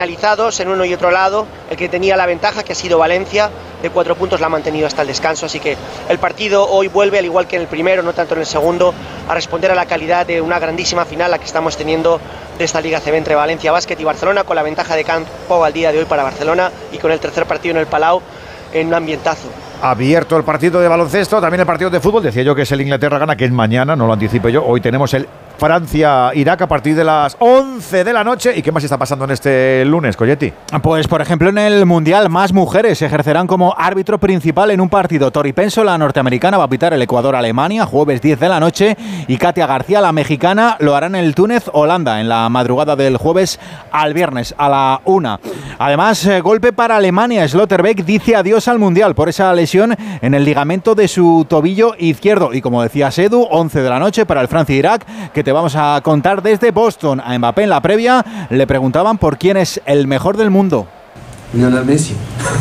Analizados en uno y otro lado, el que tenía la ventaja, que ha sido Valencia, de 4 puntos la ha mantenido hasta el descanso, así que el partido hoy vuelve, al igual que en el primero, no tanto en el segundo, a responder a la calidad de una grandísima final la que estamos teniendo de esta Liga CB entre Valencia Basket y Barcelona, con la ventaja de campo al día de hoy para Barcelona y con el tercer partido en el Palau en un ambientazo. Abierto el partido de baloncesto, también el partido de fútbol, decía yo que es el Inglaterra-Ghana, que es mañana, no lo anticipo yo, hoy tenemos el Francia-Irak a partir de las 11 de la noche. ¿Y qué más está pasando en este lunes, Colletti? Pues, por ejemplo, en el Mundial, más mujeres ejercerán como árbitro principal en un partido. Tori Penso, la norteamericana, va a pitar el Ecuador-Alemania, jueves 10 de la noche, y Katia García, la mexicana, lo hará en el Túnez-Holanda, en la madrugada del jueves al viernes, a la 1. Además, golpe para Alemania. Slotterbeck dice adiós al Mundial por esa lesión en el ligamento de su tobillo izquierdo. Y como decía Edu, 11 de la noche para el Francia-Irak, que te vamos a contar desde Boston. A Mbappé en la previa le preguntaban por quién es el mejor del mundo. Lionel Messi.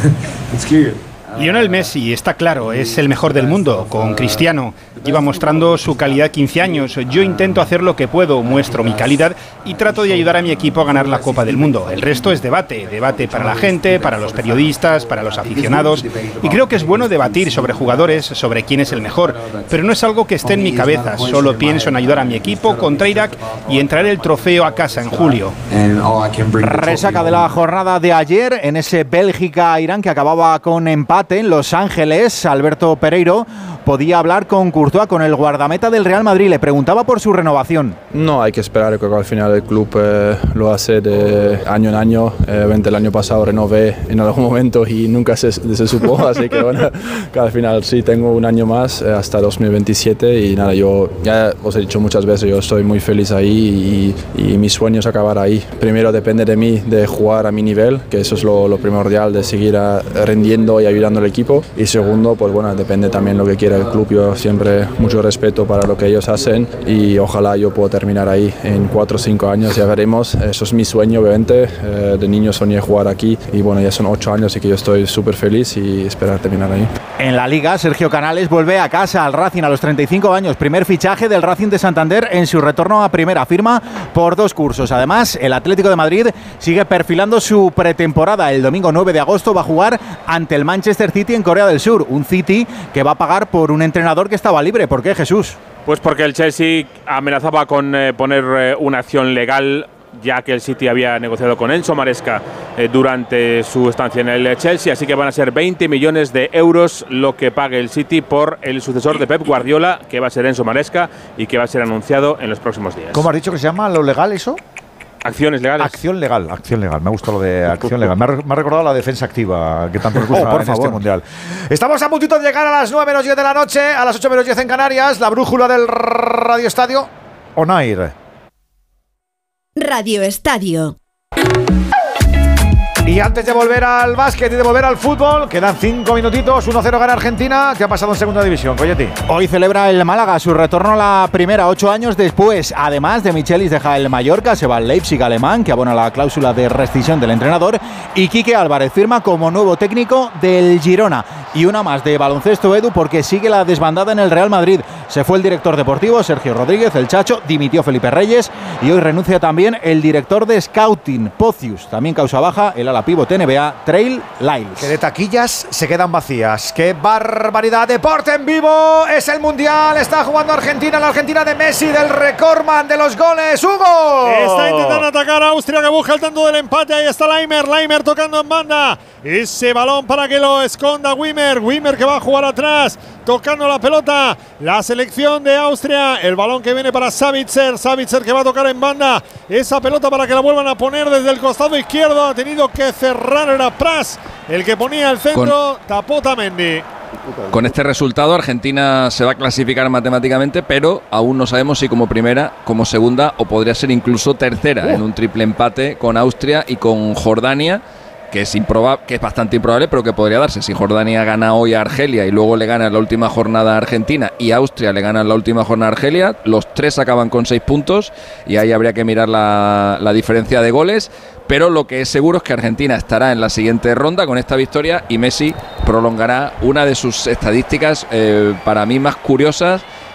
Lionel Messi, está claro, es el mejor del mundo. Con Cristiano lleva mostrando su calidad 15 años. Yo intento hacer lo que puedo, muestro mi calidad y trato de ayudar a mi equipo a ganar la Copa del Mundo. El resto es debate para la gente, para los periodistas, para los aficionados. Y creo que es bueno debatir sobre jugadores, sobre quién es el mejor, pero no es algo que esté en mi cabeza. Solo pienso en ayudar a mi equipo contra Irak y en traer el trofeo a casa en julio. Resaca de la jornada de ayer en ese Bélgica-Irán que acababa con empate en Los Ángeles. Alberto Pereiro podía hablar con Courtois, con el guardameta del Real Madrid. Le preguntaba por su renovación. No, hay que esperar, creo que al final el club lo hace de año en año. El año pasado renové en algún momento y nunca se supo, así que bueno, que al final sí tengo un año más hasta 2027 y nada, yo ya os he dicho muchas veces, yo estoy muy feliz ahí y mi sueño es acabar ahí. Primero depende de mí, de jugar a mi nivel, que eso es lo primordial, de seguir rendiendo y ayudando al equipo, y segundo, pues bueno, depende también lo que quiera el club. Yo siempre mucho respeto para lo que ellos hacen y ojalá yo pueda terminar ahí en 4 o 5 años, ya veremos. Eso es mi sueño, obviamente. De niño soñé jugar aquí y bueno, ya son 8 años, así que yo estoy súper feliz y esperar terminar ahí. En la Liga, Sergio Canales vuelve a casa al Racing a los 35 años. Primer fichaje del Racing de Santander en su retorno a primera. Firma por 2 cursos. Además, el Atlético de Madrid sigue perfilando su pretemporada. El domingo 9 de agosto va a jugar ante el Manchester City en Corea del Sur. Un City que va a pagar por un entrenador que estaba libre. ¿Por qué, Jesús? Pues porque el Chelsea amenazaba con poner una acción legal, ya que el City había negociado con Enzo Maresca durante su estancia en el Chelsea, así que van a ser 20 millones de euros lo que pague el City por el sucesor de Pep Guardiola, que va a ser Enzo Maresca y que va a ser anunciado en los próximos días. ¿Cómo has dicho que se llama lo legal eso? Acciones legales. Acción legal. Me ha gustado lo de acción legal. Me ha recordado la defensa activa que tanto nos gusta en este mundial. Estamos a puntito de llegar a las 9 menos 10 de la noche, a las 8 menos 10 en Canarias. La brújula del Radio Estadio On Air. Radio Estadio. Y antes de volver al básquet y de volver al fútbol, quedan 5 minutitos, 1-0 gana Argentina. ¿Qué ha pasado en segunda división, Colletti? Hoy celebra el Málaga su retorno a la primera, 8 años después. Además de Michelis deja el Mallorca, se va al Leipzig alemán, que abona la cláusula de rescisión del entrenador. Y Quique Álvarez firma como nuevo técnico del Girona. Y una más de baloncesto, Edu, porque sigue la desbandada en el Real Madrid. Se fue el director deportivo, Sergio Rodríguez, el Chacho, dimitió Felipe Reyes y hoy renuncia también el director de scouting, Pocius. También causa baja el ala pivote NBA, Trail Lyles. Que de taquillas se quedan vacías. ¡Qué barbaridad! Deporte en vivo, es el Mundial, está jugando Argentina, la Argentina de Messi, del recordman de los goles, ¡Hugo! Está intentando atacar a Austria, que busca el tanto del empate. Ahí está Leimer tocando en banda. Ese balón para que lo esconda Wimmer que va a jugar atrás, tocando la pelota. La selección de Austria, el balón que viene para Savitzer que va a tocar en banda. Esa pelota para que la vuelvan a poner desde el costado izquierdo. Ha tenido que cerrar, era Pras el que ponía el centro, tapó Tamendi. Con este resultado Argentina se va a clasificar matemáticamente, pero aún no sabemos si como primera, como segunda o podría ser incluso tercera en un triple empate con Austria y con Jordania, que es bastante improbable, pero que podría darse. Si Jordania gana hoy a Argelia y luego le gana en la última jornada a Argentina y Austria le gana en la última jornada a Argelia, los 3 acaban con 6 puntos y ahí habría que mirar la diferencia de goles. Pero lo que es seguro es que Argentina estará en la siguiente ronda con esta victoria y Messi prolongará una de sus estadísticas para mí más curiosas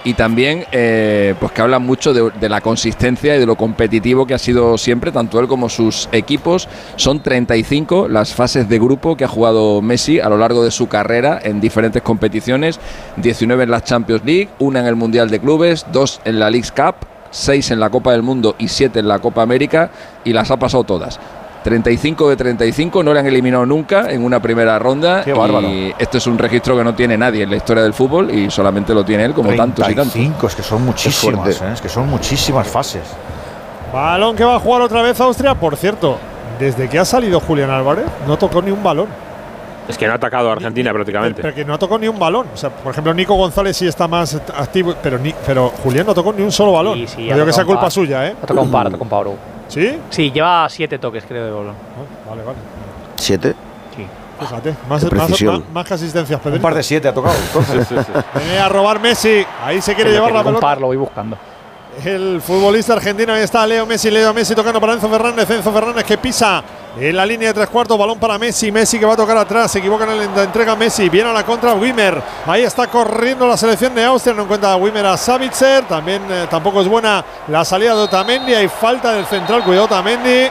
y también pues que hablan mucho de la consistencia y de lo competitivo que ha sido siempre, tanto él como sus equipos. Son 35 las fases de grupo que ha jugado Messi a lo largo de su carrera en diferentes competiciones, 19 en la Champions League, 1 en el Mundial de Clubes, 2 en la Leagues Cup, 6 en la Copa del Mundo y 7 en la Copa América, y las ha pasado todas. 35 de 35, no le han eliminado nunca en una primera ronda. Qué bárbaro. Y esto es un registro que no tiene nadie en la historia del fútbol y solamente lo tiene él, como tantos y tantos. 35, es que son muchísimas, es que son muchísimas fases. Balón que va a jugar otra vez Austria. Por cierto, desde que ha salido Julián Álvarez, no tocó ni un balón. Es que no ha atacado a Argentina prácticamente. Pero que no tocó ni un balón. O sea, por ejemplo, Nico González sí está más activo, pero Julián no tocó ni un solo balón. Sí, no digo que sea culpa suya, ¿eh? Ha tocado un par, ha tocado un par. ¿Sí? Sí, lleva 7 toques, creo, de balón. Vale. ¿7? Sí. Fíjate, más que asistencias. Un par de 7 ha tocado. Viene a robar Messi. Ahí se quiere llevar la pelota. Un par, lo voy buscando. El futbolista argentino, ahí está Leo Messi tocando para Enzo Fernández que pisa en la línea de 3/4, balón para Messi que va a tocar atrás, se equivoca en la entrega Messi, viene a la contra Wimmer, ahí está corriendo la selección de Austria, no encuentra Wimmer a Savitzer, también tampoco es buena la salida de Otamendi, hay falta del central, cuidado Otamendi,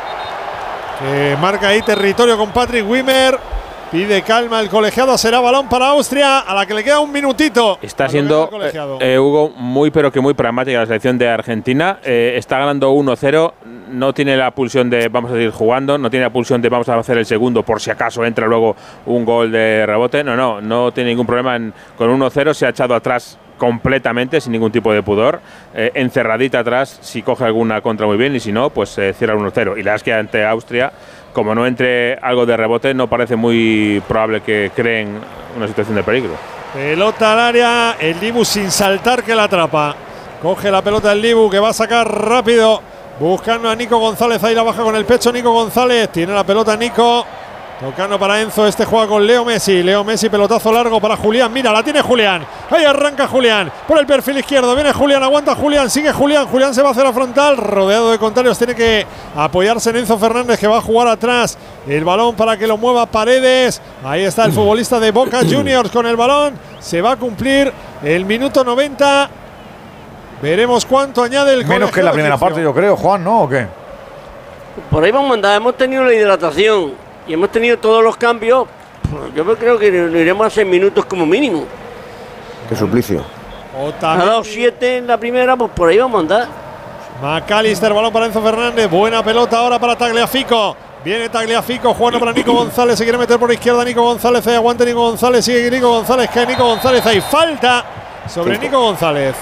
que marca ahí territorio con Patrick Wimmer. Pide calma el colegiado, será balón para Austria, a la que le queda un minutito. Está siendo, Hugo, muy pero que muy pragmática la selección de Argentina. Está ganando 1-0, no tiene la pulsión de vamos a seguir jugando, no tiene la pulsión de vamos a hacer el segundo por si acaso entra luego un gol de rebote. No tiene ningún problema con 1-0, se ha echado atrás completamente, sin ningún tipo de pudor, encerradita atrás, si coge alguna contra muy bien y si no, pues cierra 1-0. Y la verdad es que ante Austria, como no entre algo de rebote, no parece muy probable que creen una situación de peligro. Pelota al área, el Dibu sin saltar que la atrapa. Coge la pelota el Dibu que va a sacar rápido, buscando a Nico González, ahí la baja con el pecho Nico González, tiene la pelota Nico. Tocando para Enzo, juega con Leo Messi, pelotazo largo para Julián, mira, la tiene Julián, ahí arranca Julián, por el perfil izquierdo, viene Julián, aguanta Julián, sigue Julián se va a hacer la frontal, rodeado de contrarios, tiene que apoyarse en Enzo Fernández que va a jugar atrás, el balón para que lo mueva Paredes, ahí está el futbolista de Boca Juniors con el balón, se va a cumplir el minuto 90, veremos cuánto añade el menos que en la primera parte yo creo, Juan, ¿no? ¿O qué? Por ahí vamos a andar, hemos tenido la hidratación y hemos tenido todos los cambios. Yo creo que lo iremos a 6 minutos como mínimo. Qué suplicio. Ha dado 7 en la primera, pues por ahí vamos a andar. McAllister, balón para Enzo Fernández, buena pelota ahora para Tagliafico. Viene Tagliafico, jugando para Nico González, se quiere meter por izquierda Nico González, ahí aguanta Nico González, sigue Nico González, cae Nico González, hay falta sobre Nico González.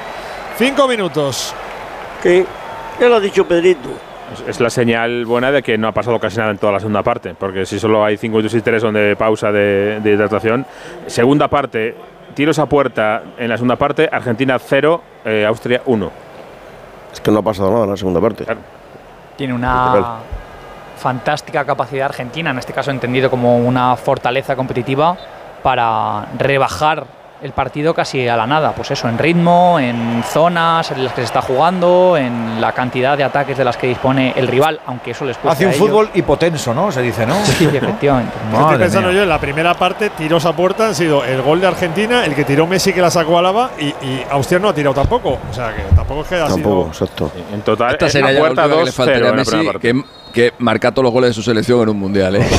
5 minutos. ¿Qué lo ha dicho Pedrito? Es la señal buena de que no ha pasado casi nada en toda la segunda parte, porque si solo hay 5 minutos y 3 son de pausa de hidratación. Segunda parte, tiros a puerta en la segunda parte, Argentina 0, Austria 1. Es que no ha pasado nada en la segunda parte. Claro. Tiene una fantástica capacidad Argentina, en este caso entendido como una fortaleza competitiva, para rebajar el partido casi a la nada, pues eso, en ritmo, en zonas en las que se está jugando, en la cantidad de ataques de las que dispone el rival, aunque eso les cuesta. Hace un fútbol hipotenso, ¿no? Se dice, ¿no? Sí, efectivamente. Estoy pensando yo, en la primera parte, tiros a puerta han sido el gol de Argentina, el que tiró Messi que la sacó a Lava, y Austria no ha tirado tampoco. O sea, que tampoco es que haya sido… Exacto. En total, esta sería la puerta 2 que le faltaría a Messi, que marca todos los goles de su selección en un mundial, ¿eh?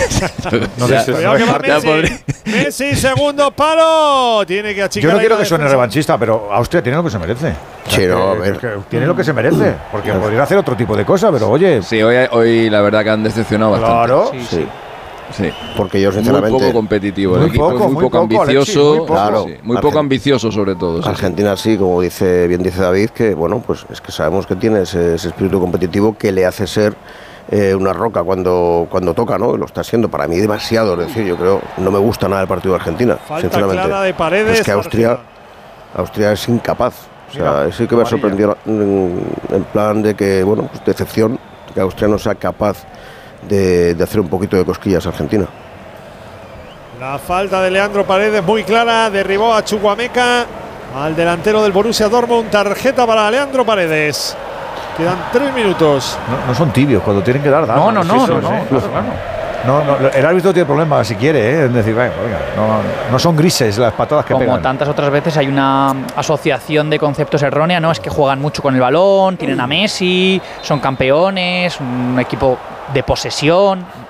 Messi, segundo palo. Tiene que achicar. Yo no quiero que suene revanchista, pero Austria tiene lo que se merece. Sí, no, a ver. Tiene lo que se merece. Porque podría hacer otro tipo de cosas, pero oye. Sí, hoy la verdad que han decepcionado bastante. Claro. Sí. Porque yo sinceramente… Muy poco competitivo. El equipo es muy poco ambicioso. Muy poco ambicioso sobre todo. Argentina sí, como bien dice David, que bueno, pues es que sabemos que tiene ese espíritu competitivo que le hace ser una roca cuando toca, ¿no? Lo está siendo para mí demasiado, es decir, yo creo, no me gusta nada el partido de Argentina, sinceramente. Clara de Paredes, es que Austria es incapaz, o sea, sí que me sorprendió en plan de que, bueno, pues decepción, que Austria no sea capaz de hacer un poquito de cosquillas a Argentina. La falta de Leandro Paredes muy clara, derribó a Chukwuemeka, al delantero del Borussia Dortmund, tarjeta para Leandro Paredes. Quedan 3 minutos. No son tibios, cuando tienen que dar. No. el árbitro tiene problemas si quiere, es decir, venga, no son grises las patadas que pegan. Como tantas otras veces hay una asociación de conceptos errónea, ¿no? Es que juegan mucho con el balón, tienen a Messi, son campeones, un equipo de posesión.